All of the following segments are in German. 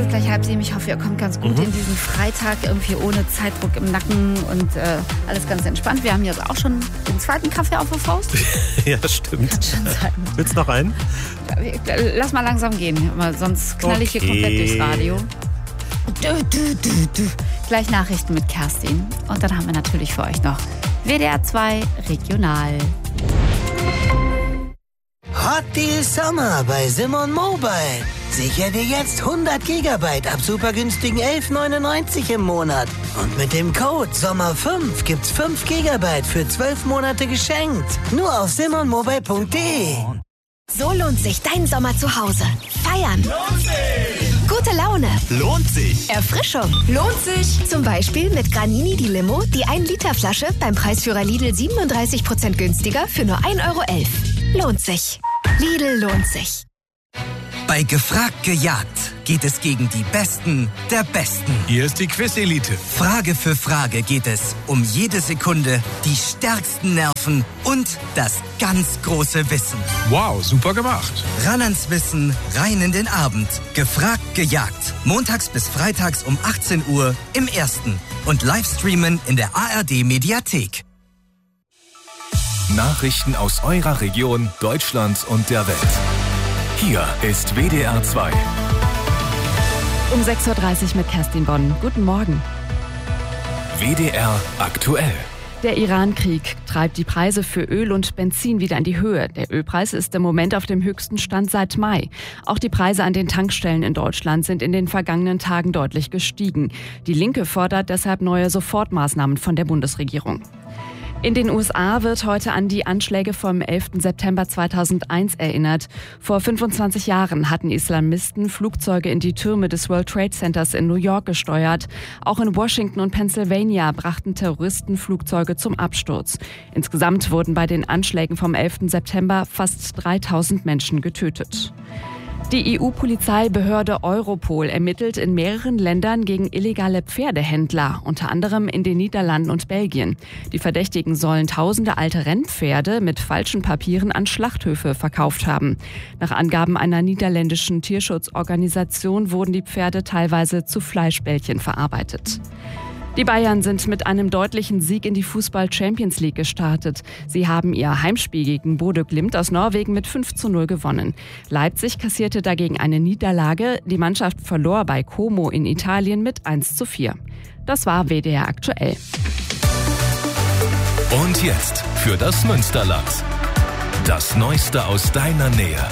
ist gleich 6:30. Ich hoffe, ihr kommt ganz gut in diesen Freitag, irgendwie ohne Zeitdruck im Nacken und alles ganz entspannt. Wir haben jetzt auch schon den zweiten Kaffee auf der Faust. Ja, stimmt. Kann schon sein. Willst du noch einen? Lass mal langsam gehen, sonst knall ich hier komplett durchs Radio. Gleich Nachrichten mit Kerstin. Und dann haben wir natürlich für euch noch WDR 2 Regional. Hot Deal Sommer bei Simon Mobile. Sicher dir jetzt 100 GB ab super günstigen 11,99 im Monat. Und mit dem Code SOMMER5 gibt's 5 GB für 12 Monate geschenkt. Nur auf simonmobile.de. So lohnt sich dein Sommer zu Hause. Feiern. Lohnt sich. Gute Laune. Lohnt sich. Erfrischung. Lohnt sich. Zum Beispiel mit Granini die Limo, die 1-Liter-Flasche beim Preisführer Lidl 37% günstiger für nur 1,11 €. Lohnt sich. Lidl lohnt sich. Bei Gefragt gejagt geht es gegen die Besten der Besten. Hier ist die Quiz-Elite. Frage für Frage geht es um jede Sekunde, die stärksten Nerven und das ganz große Wissen. Wow, super gemacht. Ran ans Wissen, rein in den Abend. Gefragt gejagt. Montags bis freitags um 18 Uhr im Ersten. Und Livestreamen in der ARD-Mediathek. Nachrichten aus eurer Region, Deutschland und der Welt. Hier ist WDR 2. Um 6:30 Uhr mit Kerstin Bonn. Guten Morgen. WDR aktuell. Der Iran-Krieg treibt die Preise für Öl und Benzin wieder in die Höhe. Der Ölpreis ist im Moment auf dem höchsten Stand seit Mai. Auch die Preise an den Tankstellen in Deutschland sind in den vergangenen Tagen deutlich gestiegen. Die Linke fordert deshalb neue Sofortmaßnahmen von der Bundesregierung. In den USA wird heute an die Anschläge vom 11. September 2001 erinnert. Vor 25 Jahren hatten Islamisten Flugzeuge in die Türme des World Trade Centers in New York gesteuert. Auch in Washington und Pennsylvania brachten Terroristen Flugzeuge zum Absturz. Insgesamt wurden bei den Anschlägen vom 11. September fast 3000 Menschen getötet. Die EU-Polizeibehörde Europol ermittelt in mehreren Ländern gegen illegale Pferdehändler, unter anderem in den Niederlanden und Belgien. Die Verdächtigen sollen tausende alte Rennpferde mit falschen Papieren an Schlachthöfe verkauft haben. Nach Angaben einer niederländischen Tierschutzorganisation wurden die Pferde teilweise zu Fleischbällchen verarbeitet. Die Bayern sind mit einem deutlichen Sieg in die Fußball-Champions League gestartet. Sie haben ihr Heimspiel gegen Bodø Glimt aus Norwegen mit 5:0 gewonnen. Leipzig kassierte dagegen eine Niederlage. Die Mannschaft verlor bei Como in Italien mit 1:4. Das war WDR aktuell. Und jetzt für das Münsterland. Das Neueste aus deiner Nähe.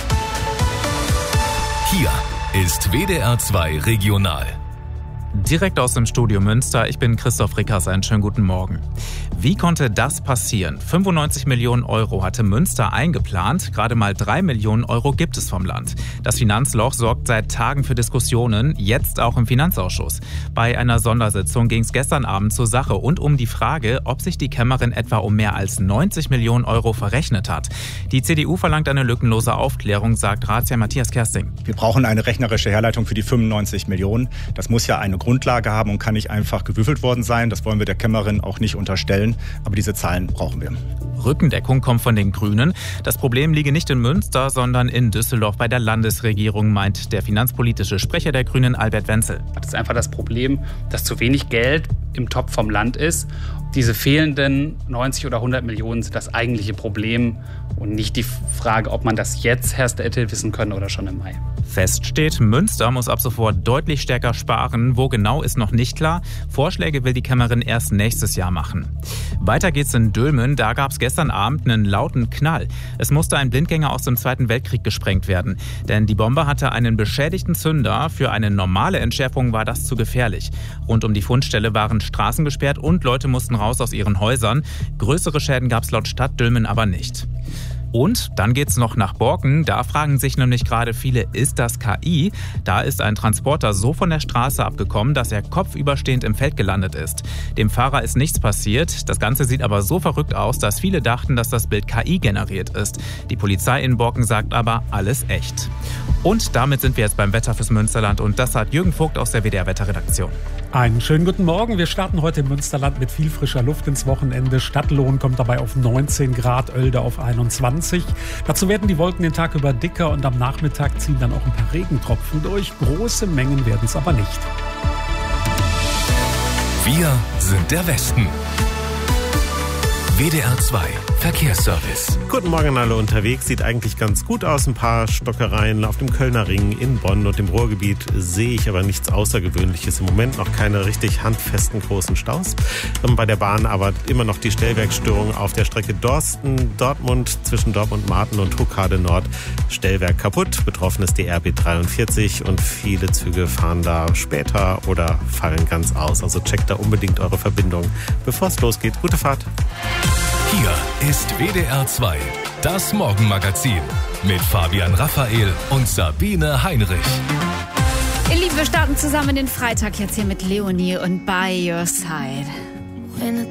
Hier ist WDR 2 Regional. Direkt aus dem Studio Münster, ich bin Christoph Rickers, einen schönen guten Morgen. Wie konnte das passieren? 95 Millionen Euro hatte Münster eingeplant, gerade mal 3 Millionen Euro gibt es vom Land. Das Finanzloch sorgt seit Tagen für Diskussionen, jetzt auch im Finanzausschuss. Bei einer Sondersitzung ging es gestern Abend zur Sache und um die Frage, ob sich die Kämmerin etwa um mehr als 90 Millionen Euro verrechnet hat. Die CDU verlangt eine lückenlose Aufklärung, sagt Ratsherr Matthias Kersting. Wir brauchen eine rechnerische Herleitung für die 95 Millionen. Das muss ja eine Grundlage haben und kann nicht einfach gewürfelt worden sein. Das wollen wir der Kämmerin auch nicht unterstellen. Aber diese Zahlen brauchen wir. Rückendeckung kommt von den Grünen. Das Problem liege nicht in Münster, sondern in Düsseldorf bei der Landesregierung, meint der finanzpolitische Sprecher der Grünen, Albert Wenzel. Das ist einfach das Problem, dass zu wenig Geld im Topf vom Land ist. Diese fehlenden 90 oder 100 Millionen sind das eigentliche Problem und nicht die Frage, ob man das jetzt hätte wissen können oder schon im Mai. Fest steht, Münster muss ab sofort deutlich stärker sparen. Wo genau, ist noch nicht klar. Vorschläge will die Kämmerin erst nächstes Jahr machen. Weiter geht's in Dülmen. Da gab es gestern Abend einen lauten Knall. Es musste ein Blindgänger aus dem Zweiten Weltkrieg gesprengt werden. Denn die Bombe hatte einen beschädigten Zünder. Für eine normale Entschärfung war das zu gefährlich. Rund um die Fundstelle waren Straßen gesperrt und Leute mussten raus aus ihren Häusern. Größere Schäden gab es laut Stadt Dülmen aber nicht. Und dann geht's noch nach Borken. Da fragen sich nämlich gerade viele, ist das KI? Da ist ein Transporter so von der Straße abgekommen, dass er kopfüberstehend im Feld gelandet ist. Dem Fahrer ist nichts passiert. Das Ganze sieht aber so verrückt aus, dass viele dachten, dass das Bild KI generiert ist. Die Polizei in Borken sagt aber, alles echt. Und damit sind wir jetzt beim Wetter fürs Münsterland und das hat Jürgen Vogt aus der WDR-Wetterredaktion. Einen schönen guten Morgen. Wir starten heute im Münsterland mit viel frischer Luft ins Wochenende. Stadtlohn kommt dabei auf 19 Grad, Oelde auf 21. Dazu werden die Wolken den Tag über dicker und am Nachmittag ziehen dann auch ein paar Regentropfen durch. Große Mengen werden es aber nicht. Wir sind der Westen. WDR 2 Verkehrsservice. Guten Morgen an alle unterwegs. Sieht eigentlich ganz gut aus. Ein paar Stockereien auf dem Kölner Ring, in Bonn und im Ruhrgebiet sehe ich aber nichts Außergewöhnliches. Im Moment noch keine richtig handfesten großen Staus. Bei der Bahn aber immer noch die Stellwerkstörung auf der Strecke Dorsten-Dortmund zwischen Dortmund-Marten und Huckade Nord. Stellwerk kaputt. Betroffen ist die RB 43 und viele Züge fahren da später oder fallen ganz aus. Also checkt da unbedingt eure Verbindung, bevor es losgeht. Gute Fahrt. Hier ist WDR 2, das Morgenmagazin mit Fabian Raphael und Sabine Heinrich. Ihr Lieben, wir starten zusammen in den Freitag jetzt hier mit Leonie und By Your Side. When the